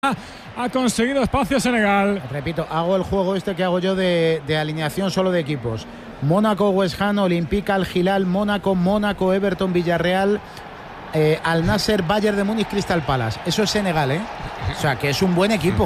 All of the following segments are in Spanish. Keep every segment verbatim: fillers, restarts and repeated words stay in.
Ha conseguido espacio Senegal. Repito, hago el juego este que hago yo de, de alineación solo de equipos. Mónaco, West Ham, Olympique, Al Hilal, Mónaco, Mónaco, Everton, Villarreal, eh, Al Nasser, Bayern de Múnich, Crystal Palace. Eso es Senegal, ¿eh? O sea, que es un buen equipo.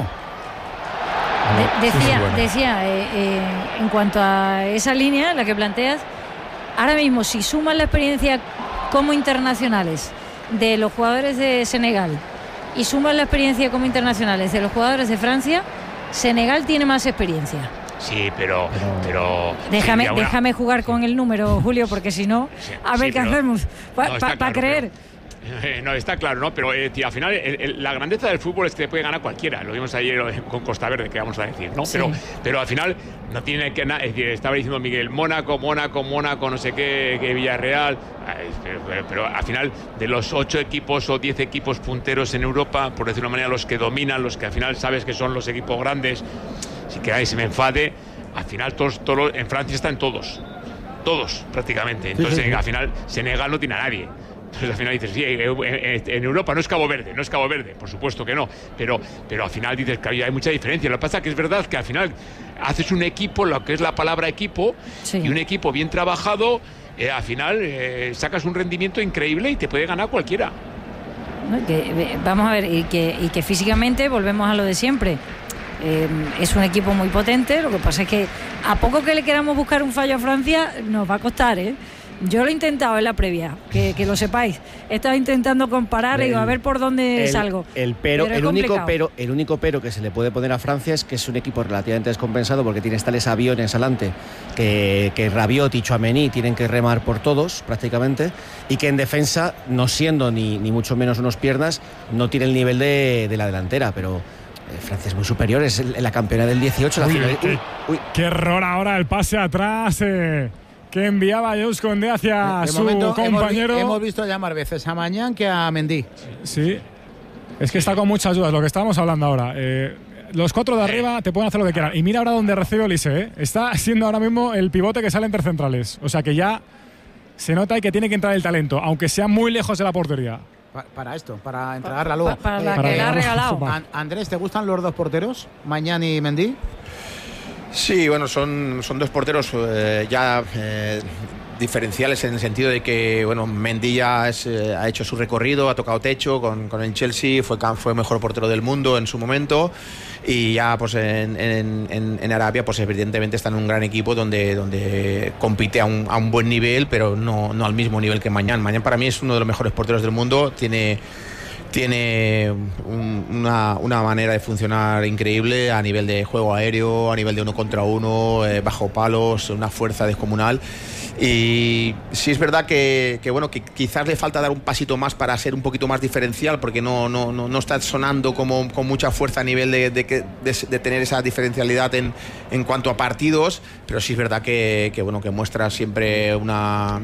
De, decía, sí, sí, bueno. decía eh, eh, en cuanto a esa línea, la que planteas, ahora mismo si sumas la experiencia como internacionales de los jugadores de Senegal y sumas la experiencia como internacionales de los jugadores de Francia, Senegal tiene más experiencia. Sí, pero... pero déjame, sí, una... déjame jugar con el número, Julio, porque si no, sí, a ver sí, qué pero... hacemos para no, pa, pa claro, creer. Pero... No, está claro, ¿no? Pero eh, tío, al final el, el, la grandeza del fútbol es que puede ganar cualquiera. Lo vimos ayer con Costa Verde, que vamos a decir, ¿no? Sí. Pero, pero al final no tiene que nada. Es decir, estaba diciendo Miguel, Mónaco, Mónaco, Mónaco, no sé qué, que Villarreal. Pero, pero, pero al final, de los ocho equipos o diez equipos punteros en Europa, por decirlo de una manera, los que dominan, los que al final sabes que son los equipos grandes, si que ahí se me enfade, al final todos, todos en Francia están todos. Todos, prácticamente. Entonces, sí, sí, sí. Al final, Senegal no tiene a nadie. Entonces al final dices, sí, en Europa no es Cabo Verde, no es Cabo Verde, por supuesto que no, pero, pero al final dices que hay mucha diferencia. Lo que pasa es que es verdad que al final haces un equipo, lo que es la palabra equipo, sí. Y un equipo bien trabajado, eh, al final eh, sacas un rendimiento increíble y te puede ganar cualquiera. Que, vamos a ver, y que, y que físicamente volvemos a lo de siempre. Eh, es un equipo muy potente, lo que pasa es que a poco que le queramos buscar un fallo a Francia, nos va a costar, ¿eh? Yo lo he intentado en la previa, que, que lo sepáis. He estado intentando comparar el, y a ver por dónde el, salgo. El pero, pero el único pero, el único pero que se le puede poner a Francia es que es un equipo relativamente descompensado porque tienes tales aviones adelante que, que Rabiot y Tchouaméni tienen que remar por todos prácticamente, y que en defensa, no siendo ni, ni mucho menos unos piernas, no tiene el nivel de, de la delantera, pero Francia es muy superior, es la campeona del dieciocho. Uy, la uy, uy, uy. Qué error ahora el pase atrás eh. que enviaba Jules Koundé hacia de su momento, compañero. Hemos, hemos visto llamar veces a Mañán que a Mendy. Sí, es que está con muchas dudas, lo que estábamos hablando ahora. Eh, los cuatro de arriba te pueden hacer lo que quieran. Y mira ahora dónde recibe Olise, ¿eh? Está siendo ahora mismo el pivote que sale entre centrales. O sea que ya se nota que tiene que entrar el talento, aunque sea muy lejos de la portería. Pa para esto, para entregarla luego. Pa para la eh, que le ha regalado. An Andrés, ¿te gustan los dos porteros? Mañán y Mendy. Sí, bueno, son, son dos porteros eh, ya eh, diferenciales en el sentido de que, bueno, Mendy ya es, eh, ha hecho su recorrido, ha tocado techo con, con el Chelsea, fue, fue mejor portero del mundo en su momento, y ya pues en, en, en, en Arabia pues evidentemente está en un gran equipo donde, donde compite a un, a un buen nivel, pero no, no al mismo nivel que Mañán. Mañán para mí es uno de los mejores porteros del mundo, tiene... Tiene un, una, una manera de funcionar increíble a nivel de juego aéreo, a nivel de uno contra uno, eh, bajo palos, una fuerza descomunal. Y sí es verdad que, que, bueno, que quizás le falta dar un pasito más para ser un poquito más diferencial, porque no, no, no, no está sonando como, con mucha fuerza a nivel de, de, de, de tener esa diferencialidad en, en cuanto a partidos, pero sí es verdad que, que, bueno, que muestra siempre una...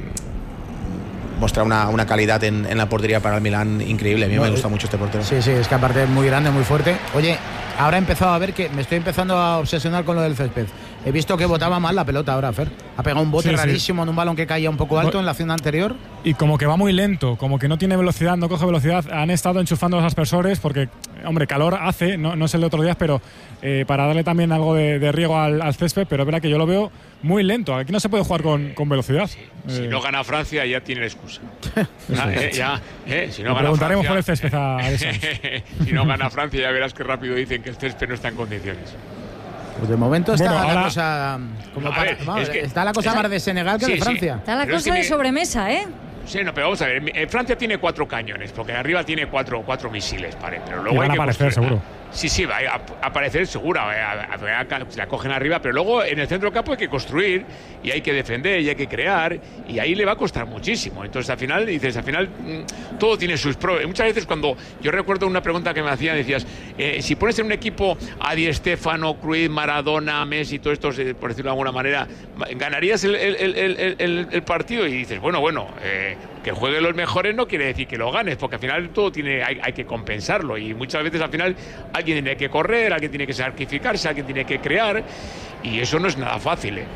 muestra una, una calidad en, en la portería para el Milán increíble. A mí no, me gusta mucho este portero. Sí, sí, es que aparte es muy grande, muy fuerte. Oye, ahora he empezado a ver que me estoy empezando a obsesionar con lo del césped. He visto que botaba mal la pelota ahora, Fer. Ha pegado un bote sí, rarísimo sí. en un balón que caía un poco alto en la acción anterior. Y como que va muy lento, como que no tiene velocidad, no coge velocidad. Han estado enchufando los aspersores porque, hombre, calor hace, no, no es el de otros días, pero eh, para darle también algo de, de riego al, al césped, pero es verdad que yo lo veo muy lento. Aquí no se puede jugar con, con velocidad. Sí. Si eh. no gana Francia ya tiene excusa. ya, eh, ya, eh, si no gana preguntaremos Francia, por el césped a eso. Si no gana Francia ya verás que rápido dicen que el césped no está en condiciones. Pues de momento está bueno, la ahora, cosa como a para, ver, vamos, es que, está la cosa más de Senegal que sí, de Francia. Sí. Está la pero cosa es que de sobremesa, ¿eh? Sí, no, pero vamos a ver, eh, Francia tiene cuatro cañones, porque arriba tiene cuatro, cuatro misiles, ¿vale? Pero luego y van hay que a aparecer, seguro. Sí, sí, va a aparecer seguro, a, a, a, a, la cogen arriba, pero luego en el centro del campo hay que construir y hay que defender y hay que crear, y ahí le va a costar muchísimo. Entonces al final dices, al final mmm, todo tiene sus pros. Muchas veces cuando yo recuerdo una pregunta que me hacían, decías, eh, si pones en un equipo a Di Stéfano, Cruyff, Maradona, Messi, todo esto, eh, por decirlo de alguna manera, ¿ganarías el, el, el, el, el, el partido? Y dices, bueno, bueno, eh, que jueguen los mejores no quiere decir que lo ganes, porque al final todo tiene, hay, hay que compensarlo, y muchas veces al final alguien tiene que correr, alguien tiene que sacrificarse, alguien tiene que crear, y eso no es nada fácil, ¿eh?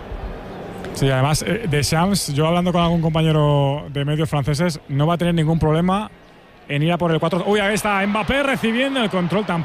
Sí, además, eh, Deschamps, yo hablando con algún compañero de medios franceses, no va a tener ningún problema en ir a por el cuatro. Uy, ahí está Mbappé recibiendo el control tampoco.